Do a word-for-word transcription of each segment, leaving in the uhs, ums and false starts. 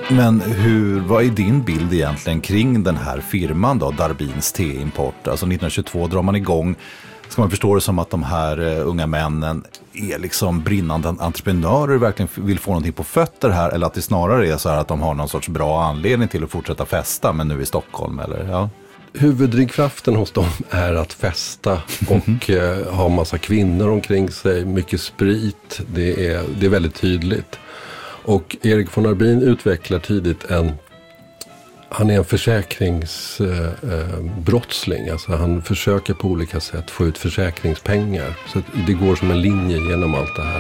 Men hur, vad är din bild egentligen kring den här firman då, Darbins Te-import? Alltså nittonhundratjugotvå drar man igång. Ska man förstå det som att de här uh, unga männen är liksom brinnande entreprenörer, verkligen vill få någonting på fötter här, eller att det snarare är så här att de har någon sorts bra anledning till att fortsätta festa, men nu i Stockholm, eller? Ja. Huvuddrivkraften hos dem är att festa och eh, ha massa kvinnor omkring sig, mycket sprit, det är, det är väldigt tydligt. Och Erik von Arbin utvecklar tidigt en, han är en försäkringsbrottsling, eh, alltså han försöker på olika sätt få ut försäkringspengar. Så det går som en linje genom allt det här.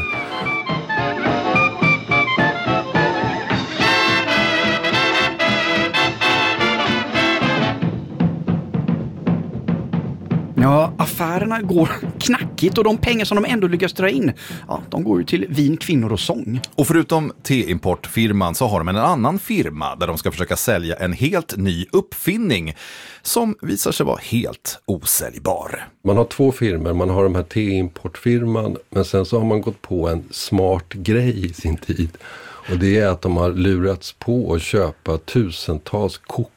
Ja, affärerna går knackigt och de pengar som de ändå lyckas dra in, ja, de går ju till vin, kvinnor och sång. Och förutom Te-importfirman så har de en annan firma där de ska försöka sälja en helt ny uppfinning som visar sig vara helt osäljbar. Man har två firmor, man har de här Te-importfirman, men sen så har man gått på en smart grej i sin tid. Och det är att de har lurats på att köpa tusentals kok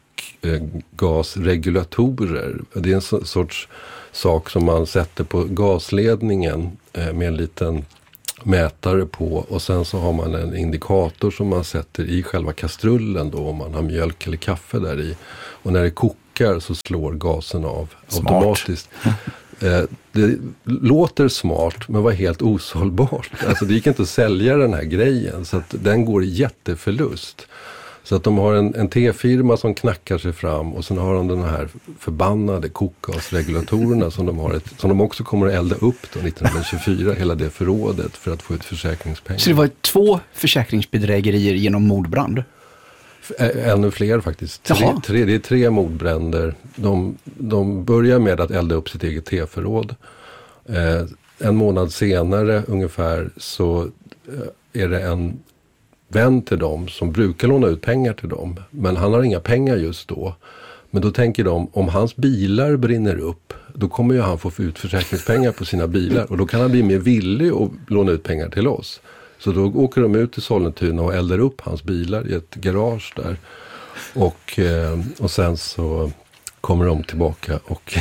gasregulatorer. Det är en sorts sak som man sätter på gasledningen med en liten mätare på, och sen så har man en indikator som man sätter i själva kastrullen då, om man har mjölk eller kaffe där i. Och när det kokar så slår gasen av smart. Automatiskt. Det låter smart men var helt osålbart. Alltså det gick inte att sälja den här grejen, så att den går i jätteförlust. Så att de har en, en T-firma som knackar sig fram, och sen har de den här förbannade kokgasregulatorerna som de har ett, som de också kommer att elda upp då nittonhundratjugofyra, hela det förrådet, för att få ut försäkringspengar. Så det var två försäkringsbedrägerier genom mordbrand? Ännu fler faktiskt. Tre, tre, det är tre mordbränder. De, de börjar med att elda upp sitt eget teförråd. Eh, en månad senare ungefär så eh, är det en vän till dem som brukar låna ut pengar till dem. Men han har inga pengar just då. Men då tänker de, om hans bilar brinner upp, då kommer ju han få ut försäkringspengar på sina bilar. Och då kan han bli mer villig att låna ut pengar till oss. Så då åker de ut till Sollentuna och eldar upp hans bilar i ett garage där. Och, eh, och sen så kommer de tillbaka och...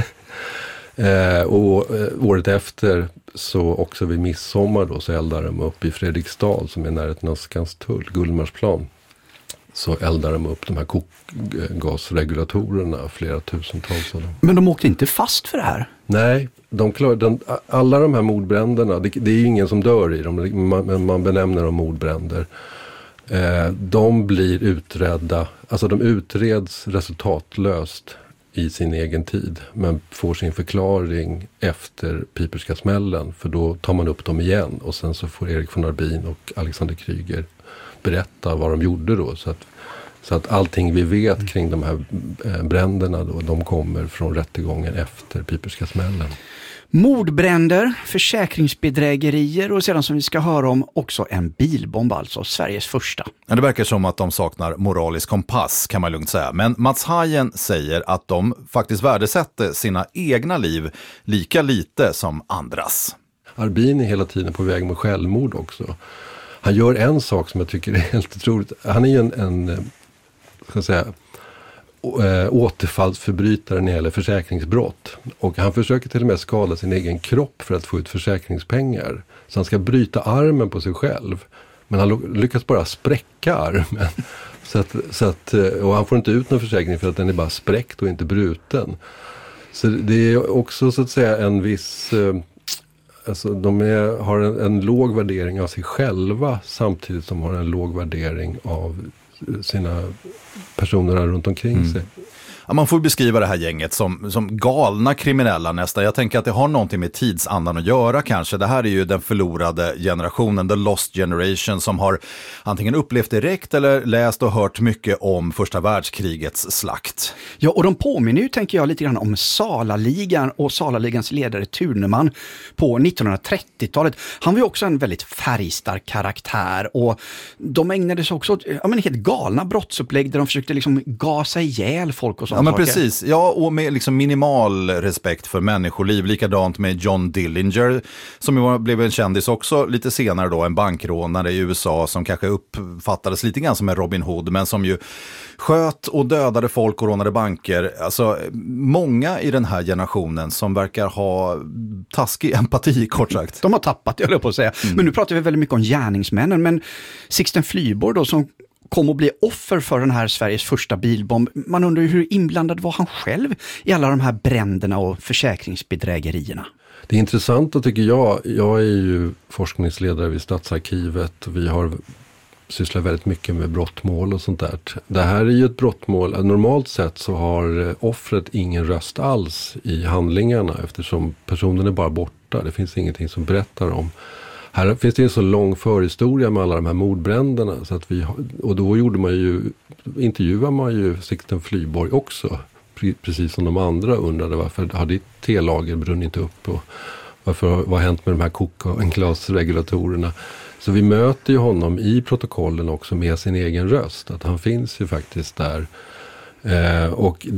Eh, och eh, året efter så också vid midsommar då så eldar de upp i Fredriksdal, som är närheten av Skanstull, Gullmarsplan. Så eldar de upp de här kokgasregulatorerna, flera tusentals av dem. Men de åkte inte fast för det här? Nej, de klar, den, alla de här mordbränderna, det, det är ju ingen som dör i dem, men man benämner dem mordbränder. Eh, de blir utredda, alltså de utreds resultatlöst i sin egen tid, men får sin förklaring efter Piperska smällen, för då tar man upp dem igen, och sen så får Erik von Arbin och Alexander Kryger berätta vad de gjorde då, så att, så att allting vi vet kring de här bränderna då, de kommer från rättegången efter Piperska smällen. Mordbränder, försäkringsbedrägerier och sedan, som vi ska höra om, också en bilbomb, alltså Sveriges första. Ja, det verkar som att de saknar moralisk kompass, kan man lugnt säga. Men Mats Hajen säger att de faktiskt värdesätter sina egna liv lika lite som andras. Arbin är hela tiden på väg med självmord också. Han gör en sak som jag tycker är helt otroligt. Han är ju en, en ska jag säga, återfallsförbrytare när det gäller försäkringsbrott. Och han försöker till och med skada sin egen kropp för att få ut försäkringspengar. Så han ska bryta armen på sig själv. Men han lyckas bara spräcka armen. Så att, så att, och han får inte ut någon försäkring för att den är bara spräckt och inte bruten. Så det är också så att säga en viss... Alltså de är, har en, en låg värdering av sig själva, samtidigt som de har en låg värdering av sina personer runt omkring mm. sig. Ja, man får beskriva det här gänget som, som galna kriminella nästan. Jag tänker att det har någonting med tidsandan att göra kanske. Det här är ju den förlorade generationen, the lost generation, som har antingen upplevt direkt eller läst och hört mycket om första världskrigets slakt. Ja, och de påminner ju, tänker jag, lite grann om Salaligan och Salaligans ledare Tuneman på nittonhundratrettiotalet. Han var ju också en väldigt färgstark karaktär, och de ägnade sig också åt ja, men helt galna brottsupplägg där de försökte liksom gasa ihjäl folk och sånt. Ja, men precis. Ja, och med liksom minimal respekt för människoliv. Likadant med John Dillinger, som ju blev en kändis också lite senare då, en bankrånare i U S A som kanske uppfattades lite grann som en Robin Hood, men som ju sköt och dödade folk och rånade banker. Alltså, många i den här generationen som verkar ha taskig empati, kort sagt. De har tappat, jag höll på att säga. Mm. Men nu pratar vi väldigt mycket om gärningsmännen, men Sixten Flyborg då, som kom att bli offer för den här Sveriges första bilbomb. Man undrar ju hur inblandad var han själv i alla de här bränderna och försäkringsbedrägerierna? Det är intressant, tycker jag. Jag är ju forskningsledare vid Stadsarkivet och vi har sysslar väldigt mycket med brottmål och sånt där. Det här är ju ett brottmål. Normalt sett så har offret ingen röst alls i handlingarna eftersom personen är bara borta. Det finns ingenting som berättar om. Här finns det en så lång förhistoria med alla de här mordbränderna. Så att vi, och då gjorde man ju, intervjuade man ju Sixten Flyborg också. Precis som de andra undrade varför har ditt T-lager brunnit upp och varför, vad har hänt med de här kokglasregulatorerna. Så vi möter ju honom i protokollen också med sin egen röst. Att han finns ju faktiskt där. Eh, och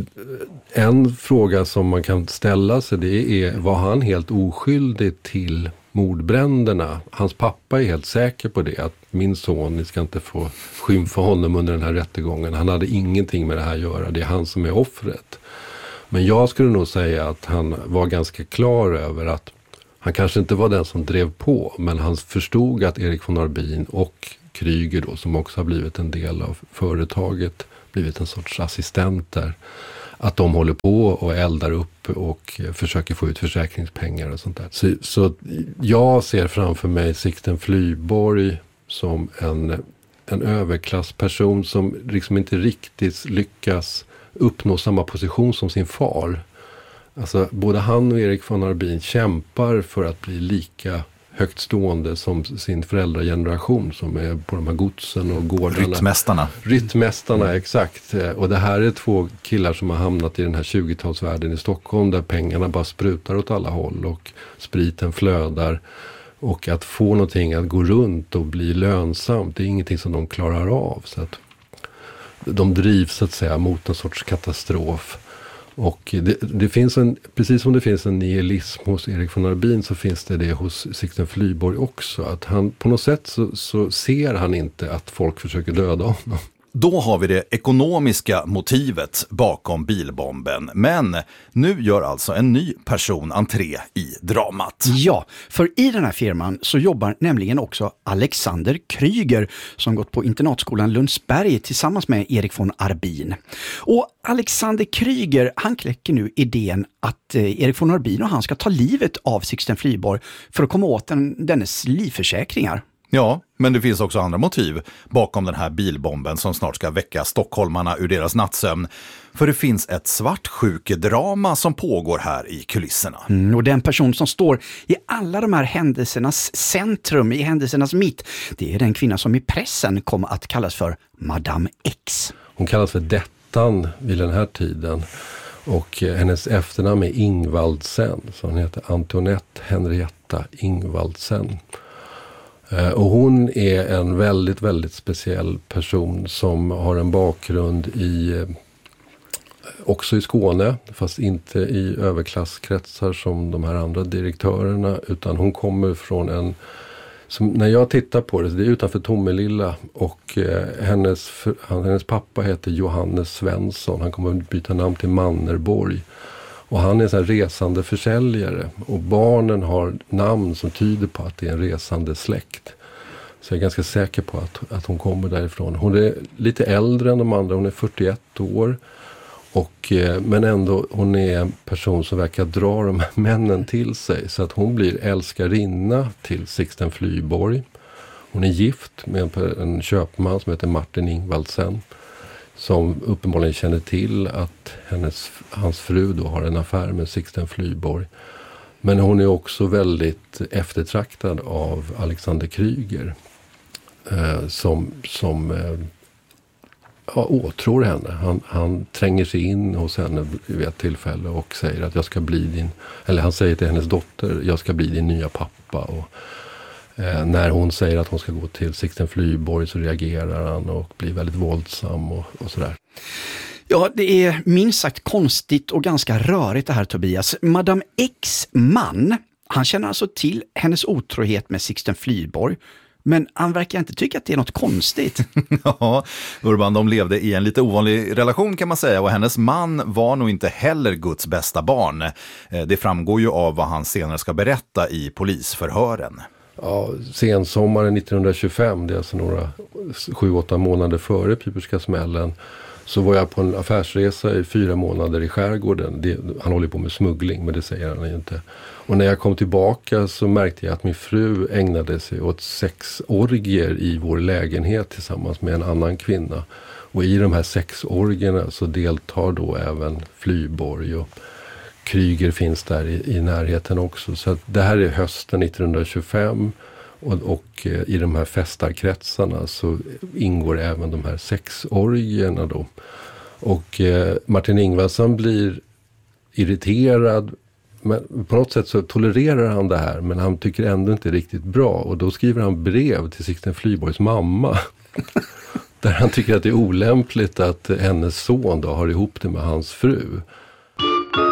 en fråga som man kan ställa sig, det är, var han helt oskyldig till mordbränderna? Hans pappa är helt säker på det. Att min son, ni ska inte få skymfa honom under den här rättegången. Han hade ingenting med det här att göra. Det är han som är offret. Men jag skulle nog säga att han var ganska klar över att han kanske inte var den som drev på, men han förstod att Erik von Arbin och Kryger då, som också har blivit en del av företaget, blivit en sorts assistent där, att de håller på och eldar upp och försöker få ut försäkringspengar och sånt där. Så, så jag ser framför mig Sixten Flyborg som en, en överklassperson som liksom inte riktigt lyckas uppnå samma position som sin far. Alltså både han och Erik von Arbin kämpar för att bli lika högt stående som sin föräldrageneration som är på de här godsen och gårdarna. Ryttmästarna. Ryttmästarna, mm. exakt. Och det här är två killar som har hamnat i den här tjugotalsvärlden i Stockholm där pengarna bara sprutar åt alla håll och spriten flödar. Och att få någonting att gå runt och bli lönsamt, det är ingenting som de klarar av. Så att de drivs så att säga mot en sorts katastrof. Och det, det finns en, precis som det finns en nihilism hos Erik von Arbin så finns det det hos Sixten Flyborg också. Att han på något sätt så, så ser han inte att folk försöker döda honom. Då har vi det ekonomiska motivet bakom bilbomben. Men nu gör alltså en ny person entré i dramat. Ja, för i den här firman så jobbar nämligen också Alexander Kryger som gått på internatskolan Lundsberg tillsammans med Erik von Arbin. Och Alexander Kryger, han kläcker nu idén att eh, Erik von Arbin och han ska ta livet av Sixten Flyborg för att komma åt den, dennes livförsäkringar. Ja, men det finns också andra motiv bakom den här bilbomben som snart ska väcka stockholmarna ur deras nattsömn. För det finns ett svartsjukedrama som pågår här i kulisserna. Mm, och den person som står i alla de här händelsernas centrum, i händelsernas mitt, det är den kvinna som i pressen kommer att kallas för Madame X. Hon kallas för Dettan vid den här tiden. Och hennes efternamn är Ingvaldsen, så hon heter Antoinette Henrietta Ingvaldsen. Och hon är en väldigt, väldigt speciell person som har en bakgrund i, också i Skåne, fast inte i överklasskretsar som de här andra direktörerna, utan hon kommer från en, som, när jag tittar på det, det är utanför Tomelilla och eh, hennes, hennes pappa heter Johannes Svensson, han kommer att byta namn till Mannerborg. Och han är en sån här resande försäljare. Och barnen har namn som tyder på att det är en resande släkt. Så jag är ganska säker på att, att hon kommer därifrån. Hon är lite äldre än de andra. Hon är fyrtioett år. Och, men ändå, hon är en person som verkar dra de här männen till sig. Så att hon blir älskarinna till Sixten Flyborg. Hon är gift med en, en köpman som heter Martin Ingvaldsen. Som uppenbarligen känner till att hennes, hans fru då har en affär med Sixten Flyborg. Men hon är också väldigt eftertraktad av Alexander Kryger. Eh, som som eh, ja, åtrår henne. Han, han tränger sig in hos henne vid ett tillfälle och säger att jag ska bli din... Eller han säger till hennes dotter, jag ska bli din nya pappa. Och Eh, när hon säger att hon ska gå till Sixten Flyborg så reagerar han och blir väldigt våldsam och, och sådär. Ja, det är minst sagt konstigt och ganska rörigt det här, Tobias. Madame X man, han känner alltså till hennes otrohet med Sixten Flyborg. Men han verkar inte tycka att det är något konstigt. Ja, Urban, de levde i en lite ovanlig relation kan man säga. Och hennes man var nog inte heller Guds bästa barn. Det framgår ju av vad han senare ska berätta i polisförhören. Ja, sensommaren nittonhundratjugofem, det är alltså några sju åtta månader före Piperska smällen, så var jag på en affärsresa i fyra månader i skärgården. Det, han håller på med smuggling, men det säger han ju inte. Och när jag kom tillbaka så märkte jag att min fru ägnade sig åt sexorgier i vår lägenhet tillsammans med en annan kvinna. Och i de här sexorgierna så deltar då även Flyborg, och Kryger finns där i, i närheten också. Så att det här är hösten nittonhundratjugofem. Och, och eh, i de här festarkretsarna så ingår även de här sexorgierna då. Och eh, Martin Ingvarsson blir irriterad, men på något sätt så tolererar han det här, men han tycker ändå inte riktigt bra. Och då skriver han brev till Sixten Flyborgs mamma där han tycker att det är olämpligt att hennes son då har ihop det med hans fru.